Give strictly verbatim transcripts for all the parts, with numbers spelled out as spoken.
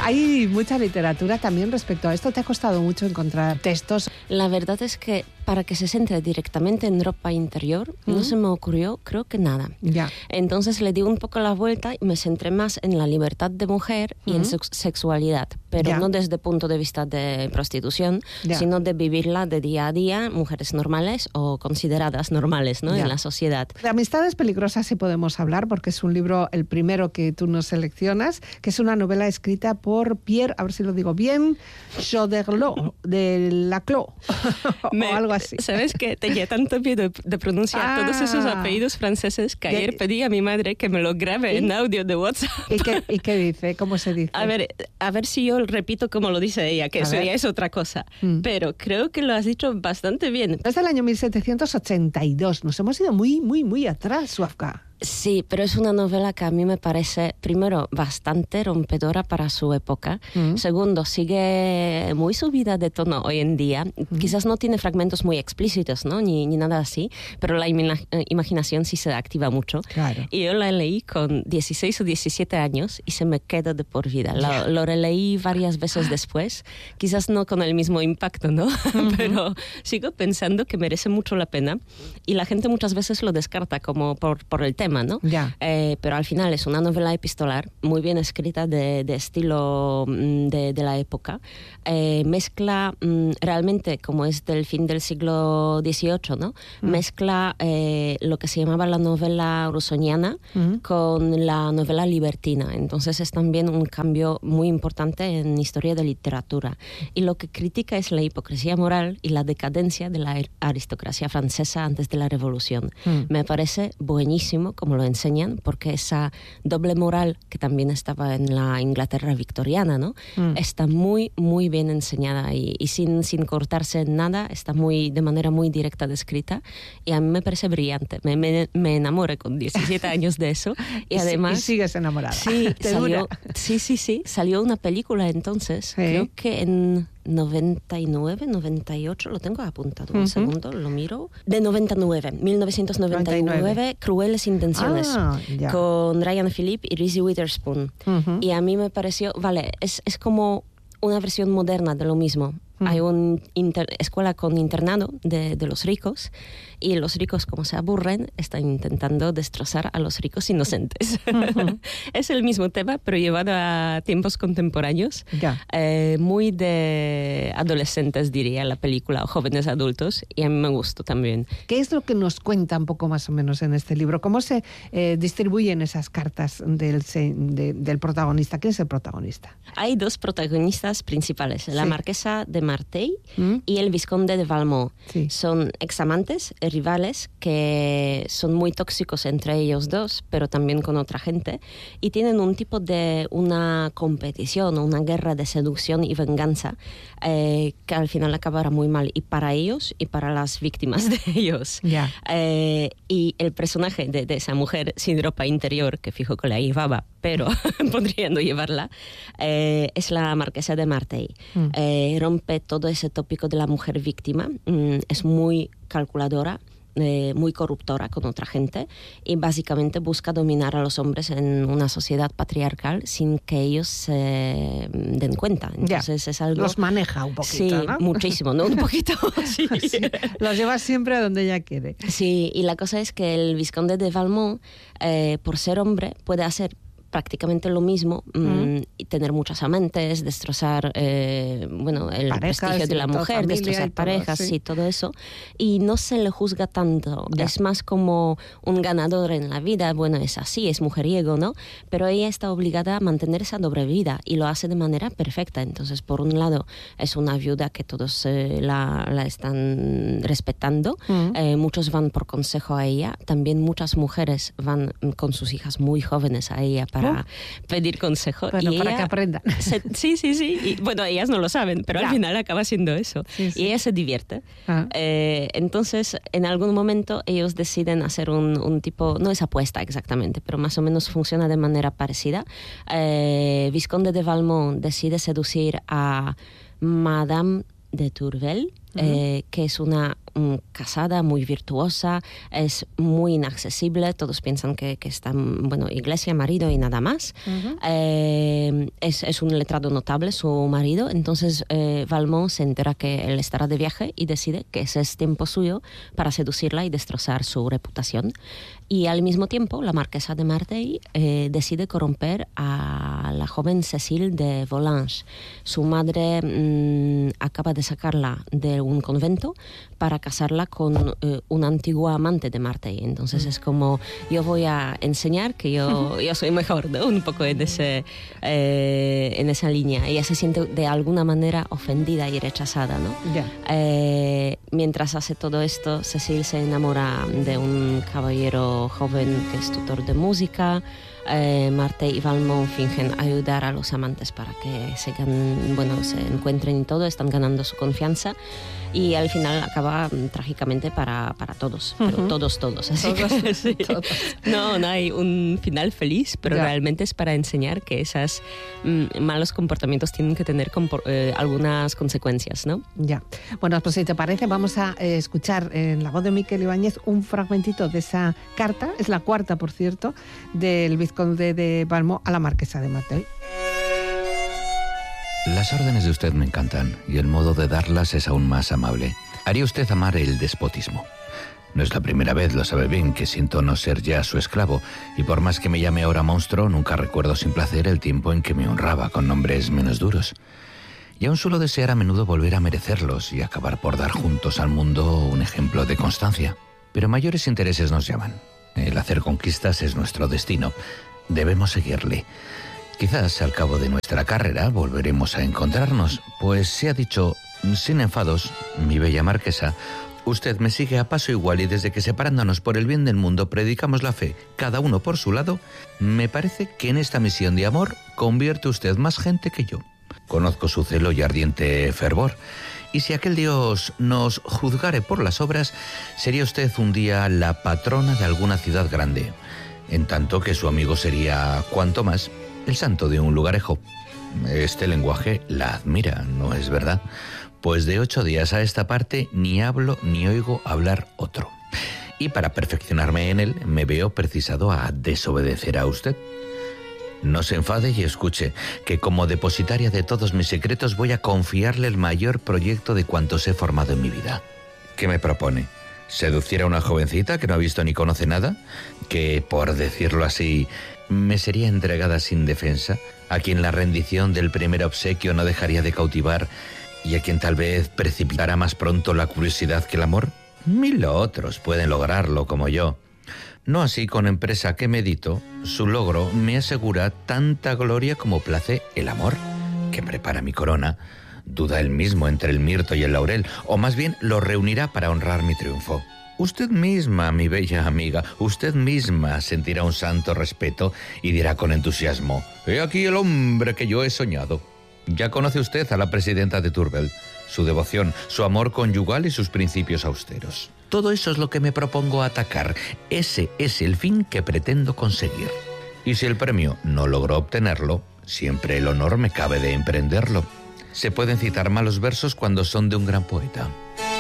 Hay mucha literatura también respecto a esto. ¿Te ha costado mucho encontrar textos? La verdad es que para que se centre directamente en ropa interior, uh-huh. no se me ocurrió, creo que nada. Ya. Entonces le di un poco la vuelta y me centré más en la libertad de mujer uh-huh. y en su sexualidad, pero ya. no desde el punto de vista de prostitución, ya. sino de vivirla de día a día, mujeres normales o consideradas normales, ¿no? En la sociedad. De Amistades peligrosas sí podemos hablar, porque es un libro, el primero que tú nos seleccionas, que es una novela escrita por Pierre, a ver si lo digo bien, Choderlos, de Laclos, o algo así. ¿Sabes qué? Tenía tanto miedo de pronunciar ah, todos esos apellidos franceses que ayer de, pedí a mi madre que me lo grabe ¿y? en audio de WhatsApp. ¿Y qué, ¿Y qué dice? ¿Cómo se dice? A ver, a ver si yo repito como lo dice ella, que a eso ver. ya es otra cosa. Mm. Pero creo que lo has dicho bastante bien. Es del año mil setecientos ochenta y dos. Nos hemos ido muy, muy, muy atrás, Suafka. Sí, pero es una novela que a mí me parece, primero, bastante rompedora para su época. Mm. Segundo, sigue muy subida de tono hoy en día. Mm. Quizás no tiene fragmentos muy explícitos, ¿no? Ni, ni nada así, pero la imina- imaginación sí se activa mucho. Claro. Y yo la leí con dieciséis o diecisiete años y se me quedó de por vida. Yeah. Lo, lo releí varias veces después, quizás no con el mismo impacto, ¿no? Mm-hmm. Pero sigo pensando que merece mucho la pena y la gente muchas veces lo descarta como por, por el tema. ¿no? Ya. Eh, pero al final es una novela epistolar muy bien escrita de, de estilo de, de la época. Eh, mezcla mm, realmente, como es del fin del siglo dieciocho, ¿no? Mm. Mezcla eh, lo que se llamaba la novela rusoniana mm. con la novela libertina. Entonces es también un cambio muy importante en historia de literatura. Y lo que critica es la hipocresía moral y la decadencia de la aristocracia francesa antes de la Revolución. Mm. Me parece buenísimo como lo enseñan, porque esa doble moral que también estaba en la Inglaterra victoriana, ¿no? Mm. Está muy, muy bien enseñada y, y sin, sin cortarse en nada, está muy, de manera muy directa descrita y a mí me parece brillante. Me, me, me enamoré con diecisiete años de eso y, y además... Y sigues enamorada. Sí, salió, sí, sí, sí, salió una película entonces, sí. creo que en... noventa y nueve, noventa y ocho, lo tengo apuntado, uh-huh. un segundo, lo miro. De noventa y nueve, mil novecientos noventa y nueve, noventa y nueve. Crueles Intenciones, ah, con Ryan Phillippe y Reese Witherspoon. Uh-huh. Y a mí me pareció, vale, es, es como una versión moderna de lo mismo. Uh-huh. Hay una inter- escuela con internado de, de los ricos y los ricos, como se aburren, están intentando destrozar a los ricos inocentes. Uh-huh. Es el mismo tema, pero llevado a tiempos contemporáneos. Yeah. Eh, muy de adolescentes, diría, la película, o jóvenes adultos, y a mí me gustó también. ¿Qué es lo que nos cuenta un poco más o menos en este libro? ¿Cómo se eh, distribuyen esas cartas del, de, del protagonista? ¿Quién es el protagonista? Hay dos protagonistas principales, sí. la marquesa de Martell ¿Mm? y el vizconde de Valmont. Sí. Son examantes, rivales, que son muy tóxicos entre ellos dos, pero también con otra gente, y tienen un tipo de una competición, una guerra de seducción y venganza eh, que al final acabará muy mal, y para ellos y para las víctimas de ellos. Yeah. Eh, y el personaje de, de esa mujer sin ropa interior, que fijo que la llevaba, pero podría no llevarla, eh, es la marquesa de Martell. Mm. Eh, rompe todo ese tópico de la mujer víctima, mm, es muy calculadora, eh, muy corruptora con otra gente y básicamente busca dominar a los hombres en una sociedad patriarcal sin que ellos se den cuenta. Entonces ya, es algo... los maneja un poquito, sí, ¿no? muchísimo, ¿no? Un poquito, sí. sí. Los lleva siempre a donde ella quiere. Sí, y la cosa es que el vizconde de Valmont, eh, por ser hombre, puede hacer prácticamente lo mismo, mm. y tener muchas amantes, destrozar eh, bueno, el parejas, prestigio de la mujer, destrozar parejas y todo, sí. todo eso, y no se le juzga tanto, ya. Es más como un ganador en la vida, bueno, es así, es mujeriego, ¿no? Pero ella está obligada a mantener esa doble vida y lo hace de manera perfecta. Entonces, por un lado, es una viuda que todos eh, la, la están respetando, mm. eh, muchos van por consejo a ella, también muchas mujeres van con sus hijas muy jóvenes a ella para uh. pedir consejo. Bueno, y para ella que aprendan. Se, sí, sí, sí. Y, bueno, ellas no lo saben, pero ya. Al final acaba siendo eso. Sí, sí. Y ella se divierte. Ah. Eh, entonces, en algún momento, ellos deciden hacer un, un tipo, no es apuesta exactamente, pero más o menos funciona de manera parecida. Eh, Vizconde de Valmont decide seducir a Madame de Tourvel, uh-huh. eh, que es una, mm, casada, muy virtuosa, es muy inaccesible, todos piensan que, que está, bueno, iglesia, marido y nada más. Uh-huh. Eh, es, es un letrado notable su marido, entonces eh, Valmont se entera que él estará de viaje y decide que ese es tiempo suyo para seducirla y destrozar su reputación. Y al mismo tiempo, la marquesa de Martell eh, decide corromper a la joven Cécile de Volanges. Su madre mmm, acaba de sacarla de un convento para casarla con eh, un antiguo amante de Martell. Entonces mm. es como, yo voy a enseñar que yo, yo soy mejor, ¿no? Un poco en, ese, eh, en esa línea. Ella se siente de alguna manera ofendida y rechazada, ¿no? Yeah. Eh, mientras hace todo esto, Cécile se enamora de un caballero joven que es tutor de música. Eh, Martell y Valmont fingen ayudar a los amantes para que se, gan- bueno, se encuentren y todo, están ganando su confianza y al final acaba um, trágicamente para, para todos, uh-huh. pero todos, todos. Así todos, que, sí. todos. No, no hay un final feliz, pero yeah. realmente es para enseñar que esos mm, malos comportamientos tienen que tener compor- eh, algunas consecuencias, ¿no? Ya. Bueno, pues si te parece, vamos a eh, escuchar en la voz de Miquel Ibáñez un fragmentito de esa carta, es la cuarta, por cierto, del vizconde de Valmont a la marquesa de Martell. Las órdenes de usted me encantan y el modo de darlas es aún más amable. Haría usted amar el despotismo. No es la primera vez, lo sabe bien, que siento no ser ya su esclavo, y por más que me llame ahora monstruo, nunca recuerdo sin placer el tiempo en que me honraba con nombres menos duros. Y aún suelo desear a menudo volver a merecerlos y acabar por dar juntos al mundo un ejemplo de constancia. Pero mayores intereses nos llaman. El hacer conquistas es nuestro destino. Debemos seguirle. Quizás al cabo de nuestra carrera volveremos a encontrarnos, pues se ha dicho, sin enfados, mi bella marquesa, usted me sigue a paso igual y desde que separándonos por el bien del mundo predicamos la fe, cada uno por su lado, me parece que en esta misión de amor convierte usted más gente que yo. Conozco su celo y ardiente fervor, y si aquel Dios nos juzgare por las obras, sería usted un día la patrona de alguna ciudad grande, en tanto que su amigo sería, cuanto más, el santo de un lugarejo. Este lenguaje la admira, ¿no es verdad? Pues de ocho días a esta parte ni hablo ni oigo hablar otro. Y para perfeccionarme en él me veo precisado a desobedecer a usted. No se enfade y escuche, que como depositaria de todos mis secretos voy a confiarle el mayor proyecto de cuantos he formado en mi vida. ¿Qué me propone? ¿Seducir a una jovencita que no ha visto ni conoce nada? Que, por decirlo así, me sería entregada sin defensa, a quien la rendición del primer obsequio no dejaría de cautivar y a quien tal vez precipitara más pronto la curiosidad que el amor. Mil otros pueden lograrlo como yo. No así con empresa que medito, su logro me asegura tanta gloria como place el amor, que prepara mi corona. Duda él mismo entre el mirto y el laurel, o más bien lo reunirá para honrar mi triunfo. Usted misma, mi bella amiga, usted misma sentirá un santo respeto y dirá con entusiasmo, «He aquí el hombre que yo he soñado». Ya conoce usted a la presidenta de Tourvel, su devoción, su amor conyugal y sus principios austeros. Todo eso es lo que me propongo atacar. Ese es el fin que pretendo conseguir. Y si el premio no logró obtenerlo, siempre el honor me cabe de emprenderlo. Se pueden citar malos versos cuando son de un gran poeta.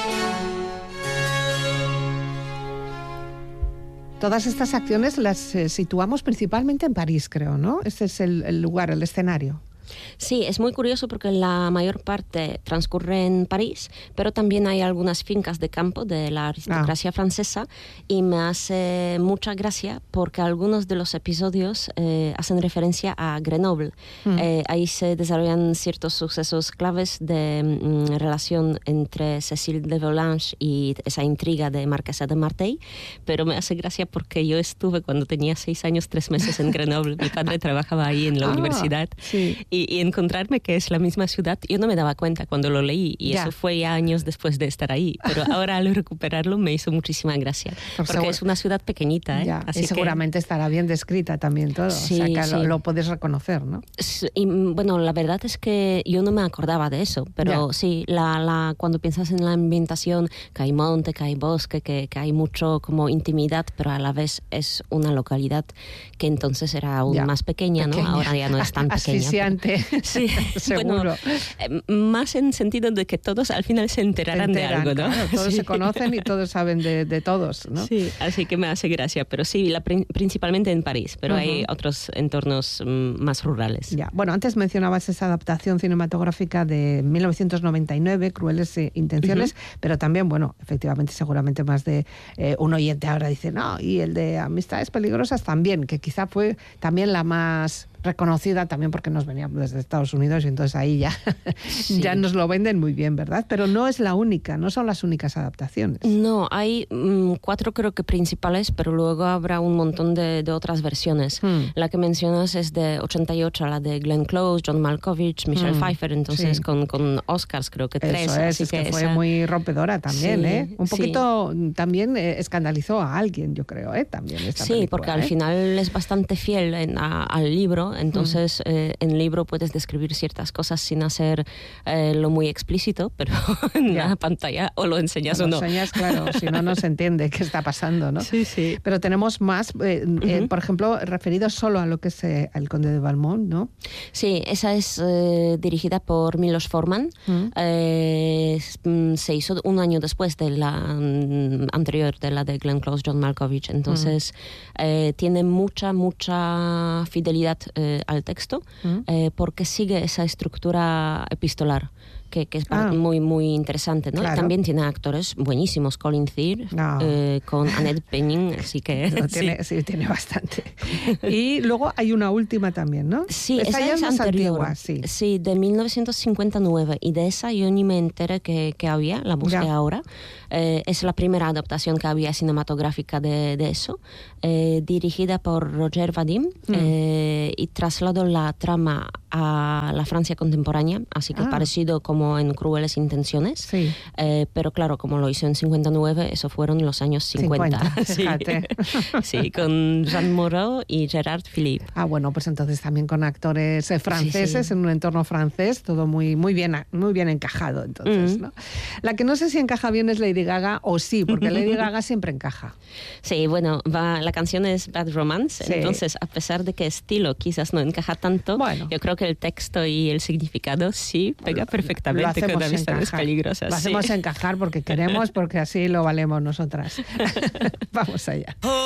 Todas estas acciones las eh, situamos principalmente en París, creo, ¿no? Este es el, el lugar, el escenario. Sí, es muy curioso porque la mayor parte transcurre en París, pero también hay algunas fincas de campo de la aristocracia ah. francesa y me hace mucha gracia porque algunos de los episodios eh, hacen referencia a Grenoble. Mm. Eh, ahí se desarrollan ciertos sucesos claves de mm, relación entre Cécile de Volanges y esa intriga de Marquesa de Martell, pero me hace gracia porque yo estuve cuando tenía seis años, tres meses en Grenoble. Mi padre trabajaba ahí en la ah, universidad. Sí. Y, y encontrarme que es la misma ciudad, yo no me daba cuenta cuando lo leí y ya. Eso fue ya años después de estar ahí, pero ahora al recuperarlo me hizo muchísima gracia, porque seguro, es una ciudad pequeñita, ¿eh? Ya, Así y seguramente que, estará bien descrita también todo, sí, o sea que sí. lo, lo puedes reconocer, ¿no? Y bueno, la verdad es que yo no me acordaba de eso, pero ya. sí, la, la, cuando piensas en la ambientación, que hay monte, que hay bosque, que, que hay mucho como intimidad, pero a la vez es una localidad que entonces era aún ya. más pequeña, ¿no? Pequeña. Ahora ya no es tan pequeña. Asfixiante. gente. Sí, seguro. Bueno, eh, más en sentido de que todos al final se enterarán se enteran, de algo, ¿no? Claro, todos sí. se conocen y todos saben de, de todos, ¿no? Sí, así que me hace gracia, pero sí, la, principalmente en París, pero uh-huh. hay otros entornos um, más rurales. Ya. Bueno, antes mencionabas esa adaptación cinematográfica de mil novecientos noventa y nueve, Crueles eh, Intenciones, uh-huh. pero también, bueno, efectivamente, seguramente más de eh, un oyente ahora dice, no, y el de Amistades Peligrosas también, que quizá fue también la más reconocida, también porque nos veníamos desde Estados Unidos y entonces ahí ya, sí. ya nos lo venden muy bien, ¿verdad? Pero no es la única, no son las únicas adaptaciones. No, hay um, cuatro creo que principales, pero luego habrá un montón de, de otras versiones. Hmm. La que mencionas es de ochenta y ocho, la de Glenn Close, John Malkovich, Michelle hmm. Pfeiffer, entonces sí. con, con Oscars creo que tres. Eso es, así es que, que esa... fue muy rompedora también, sí, ¿eh? Un poquito sí. también eh, escandalizó a alguien, yo creo, ¿eh? También esta Sí, película, porque ¿eh? al final es bastante fiel en, a, al libro, entonces... Hmm. Eh, en el libro puedes describir ciertas cosas sin hacer eh, lo muy explícito, pero en yeah. la pantalla o lo enseñas o, o no. Lo enseñas, claro, si no, no se entiende qué está pasando, ¿no? Sí, sí. Pero tenemos más, eh, uh-huh. eh, por ejemplo, referidos solo a lo que es eh, El Conde de Valmont, ¿no? Sí, esa es eh, dirigida por Milos Forman. Uh-huh. Eh, se hizo un año después de la um, anterior, de la de Glenn Close, John Malkovich. Entonces, uh-huh. eh, tiene mucha, mucha fidelidad eh, al texto. Uh-huh. Eh, porque sigue esa estructura epistolar que, que es ah. muy muy interesante, ¿no? Claro. Y también tiene actores buenísimos, Colin Firth no. eh, con Annette Bening, así que no, tiene, sí. sí, tiene bastante. Y luego hay una última también, ¿no? Sí, esa, esa ya es más anterior, antigua, sí. sí, de mil novecientos cincuenta y nueve, y de esa yo ni me enteré que, que había, la busqué ya. ahora. Eh, es la primera adaptación que había cinematográfica de, de eso, eh, dirigida por Roger Vadim, mm. eh, y trasladó la trama a la Francia contemporánea, así que ah. parecido como en Crueles Intenciones, sí. eh, pero claro, como lo hizo en cincuenta y nueve, eso fueron los años cincuenta. cincuenta, sí. sí, con Jean Moreau y Gerard Philippe. Ah, bueno, pues entonces también con actores eh, franceses, sí, sí. en un entorno francés, todo muy, muy, bien, muy bien encajado, entonces, mm. ¿no? La que no sé si encaja bien es Lady Gaga, o sí, porque Lady Gaga siempre encaja. Sí, bueno, va, la canción es Bad Romance, sí. entonces a pesar de que estilo quizás no encaja tanto, bueno. yo creo que el texto y el significado sí pega perfectamente con Amistades Peligrosas. Lo hacemos sí. encajar porque queremos, porque así lo valemos nosotras. Vamos allá.